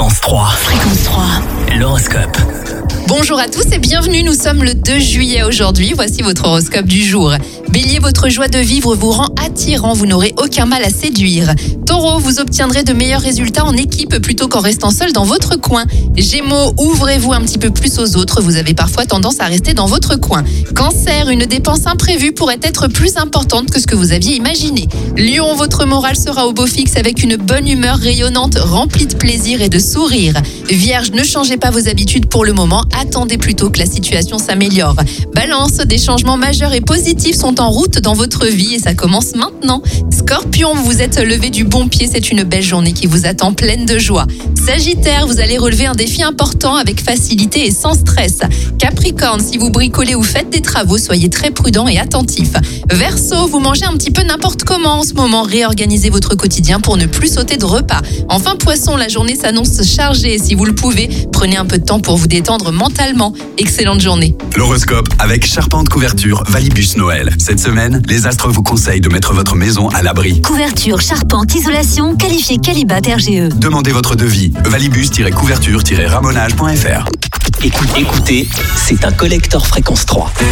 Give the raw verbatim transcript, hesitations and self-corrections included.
Fréquence trois. Fréquence trois. L'horoscope. Bonjour à tous et bienvenue, nous sommes le deux juillet aujourd'hui, voici votre horoscope du jour. Bélier, votre joie de vivre vous rend attirant, vous n'aurez aucun mal à séduire. Taureau, vous obtiendrez de meilleurs résultats en équipe plutôt qu'en restant seul dans votre coin. Gémeaux, ouvrez-vous un petit peu plus aux autres, vous avez parfois tendance à rester dans votre coin. Cancer, une dépense imprévue pourrait être plus importante que ce que vous aviez imaginé. Lion, votre morale sera au beau fixe avec une bonne humeur rayonnante, remplie de plaisir et de sourire. Vierge, ne changez pas vos habitudes pour le moment, attendez plutôt que la situation s'améliore. Balance, des changements majeurs et positifs sont en route dans votre vie et ça commence maintenant. Scorpion, vous êtes levé du bon pied, c'est une belle journée qui vous attend pleine de joie. Sagittaire, vous allez relever un défi important avec facilité et sans stress. Capricorne, si vous bricolez ou faites des travaux, soyez très prudent et attentif. Verseau, vous mangez un petit peu n'importe comment en ce moment, réorganisez votre quotidien pour ne plus sauter de repas. Enfin Poisson, la journée s'annonce chargée, si vous le pouvez, prenez un peu de temps pour vous détendre mentalement. Excellente journée. L'horoscope avec Charpente Couverture Valibus Noël. Cette semaine, les astres vous conseillent de mettre votre maison à l'abri. Couverture, charpente, isolation, qualifié Qualibat R G E. Demandez votre devis. valibus-couverture-ramonage point f r. Écoutez, écoutez, c'est un collector Fréquence trois.